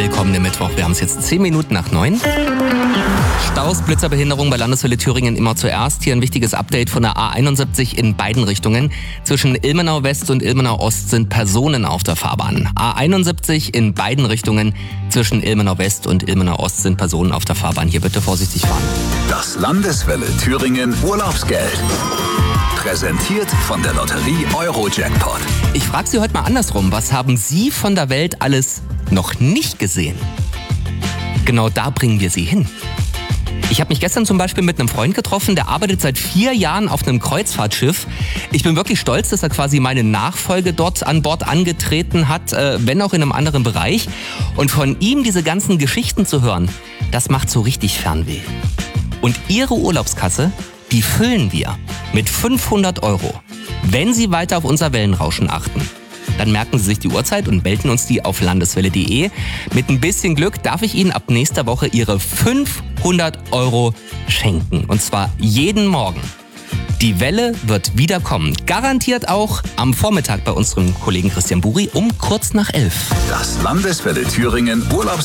Willkommen Mittwoch, wir haben es jetzt 10 Minuten nach 9. Staus, Blitzerbehinderung bei Landeswelle Thüringen immer zuerst. Hier ein wichtiges Update von der A71 in beiden Richtungen. Zwischen Ilmenau West und Ilmenau Ost sind Personen auf der Fahrbahn. A71 in beiden Richtungen. Zwischen Ilmenau West und Ilmenau Ost sind Personen auf der Fahrbahn. Hier bitte vorsichtig fahren. Das Landeswelle Thüringen Urlaubsgeld. Präsentiert von der Lotterie Eurojackpot. Ich frage Sie heute mal andersrum. Was haben Sie von der Welt alles noch nicht gesehen? Genau da bringen wir Sie hin. Ich habe mich gestern zum Beispiel mit einem Freund getroffen, der arbeitet seit 4 Jahren auf einem Kreuzfahrtschiff. Ich bin wirklich stolz, dass er quasi meine Nachfolge dort an Bord angetreten hat, wenn auch in einem anderen Bereich. Und von ihm diese ganzen Geschichten zu hören, das macht so richtig Fernweh. Und Ihre Urlaubskasse, die füllen wir mit 500 €. Wenn Sie weiter auf unser Wellenrauschen achten, dann merken Sie sich die Uhrzeit und melden uns die auf landeswelle.de. Mit ein bisschen Glück darf ich Ihnen ab nächster Woche Ihre 500 € schenken. Und zwar jeden Morgen. Die Welle wird wiederkommen. Garantiert auch am Vormittag bei unserem Kollegen Christian Buri um kurz nach 11. Das Landeswelle Thüringen Urlaubsgeld.